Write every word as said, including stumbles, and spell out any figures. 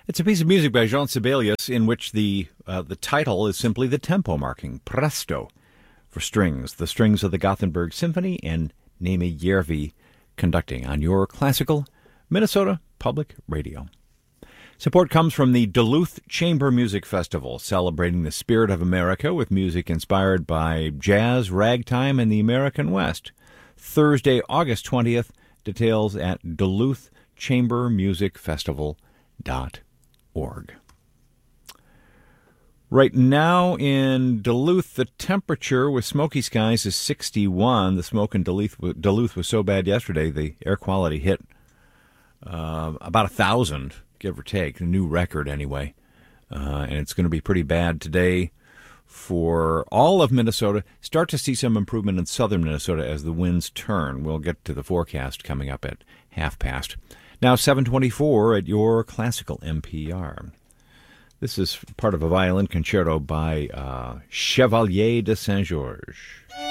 It's a piece of music by Jean Sibelius in which the uh, the title is simply the tempo marking, presto, for strings. The strings of the Gothenburg Symphony and Nemi Järvi conducting on your classical Minnesota Public Radio. Support comes from the Duluth Chamber Music Festival, celebrating the spirit of America with music inspired by jazz, ragtime, and the American West. Thursday, August twentieth, details at duluth chamber music festival dot org. Right now in Duluth, the temperature with smoky skies is sixty-one. The smoke in Duluth, Duluth was so bad yesterday, the air quality hit uh, about one thousand, give or take, a new record anyway. Uh, and it's going to be pretty bad today for all of Minnesota. Start to see some improvement in southern Minnesota as the winds turn. We'll get to the forecast coming up at half past. Now seven twenty-four at your classical N P R. This is part of a violin concerto by uh, Chevalier de Saint-Georges.